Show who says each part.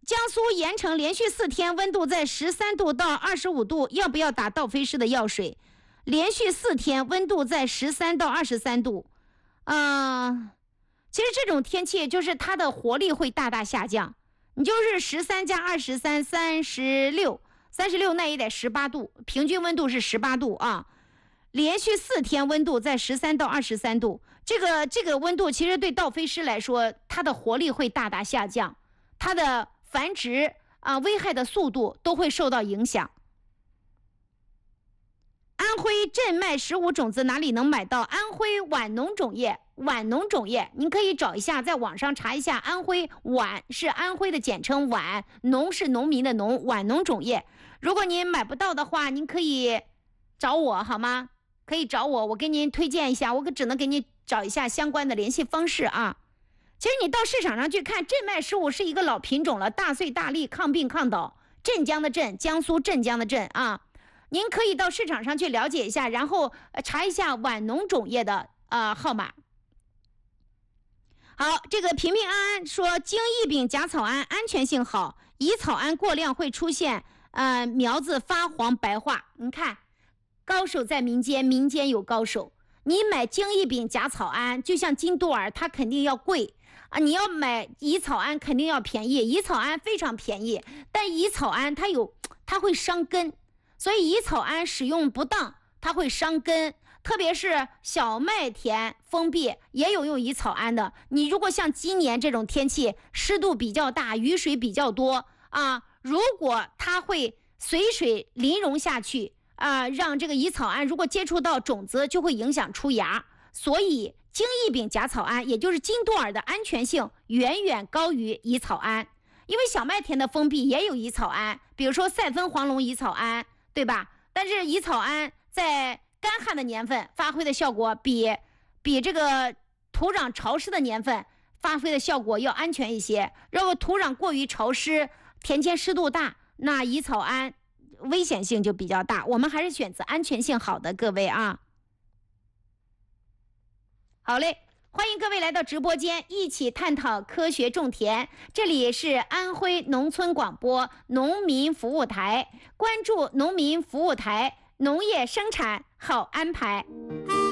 Speaker 1: 江苏盐城连续4天温度在13度到25度，要不要打倒飞式的药水？连续4天温度在13到23度，其实这种天气就是它的活力会大大下降。你就是13加23 36那也得18度，平均温度是18度啊。连续4天温度在13到23度，这个温度其实对倒飞狮来说，它的活力会大大下降，它的繁殖危害的速度都会受到影响。安徽镇脉15种子哪里能买到？安徽皖农种业，您可以找一下，在网上查一下。安徽皖是安徽的简称，皖农是农民的农，皖农种业。如果您买不到的话，您可以找我好吗？可以找我，我给您推荐一下，我只能给你找一下相关的联系方式啊。其实你到市场上去看，镇脉15是一个老品种了，大穗大粒，抗病抗倒，镇江的镇，江苏镇江的镇啊。您可以到市场上去了解一下，然后查一下皖农种业的号码。好，这个平平安安说，精益丙甲草胺安全性好，乙草胺过量会出现苗子发黄白化。你看，高手在民间，民间有高手。你买精益丙甲草胺，就像金多尔，它肯定要贵你要买乙草胺肯定要便宜，乙草胺非常便宜，但乙草胺它会伤根，所以乙草胺使用不当，它会伤根。特别是小麦田封闭也有用乙草胺的。你如果像今年这种天气，湿度比较大，雨水比较多如果它会随水淋溶下去让这个乙草胺如果接触到种子，就会影响出芽。所以精益丙甲草胺，也就是金多尔的安全性远远高于乙草胺。因为小麦田的封闭也有乙草胺，比如说赛芬黄龙乙草胺，对吧？但是乙草胺在干旱的年份发挥的效果比这个土壤潮湿的年份发挥的效果要安全一些。如果土壤过于潮湿，田间湿度大，那乙草胺危险性就比较大。我们还是选择安全性好的，各位啊。好嘞，欢迎各位来到直播间，一起探讨科学种田。这里是安徽农村广播农民服务台，关注农民服务台，农业生产好安排。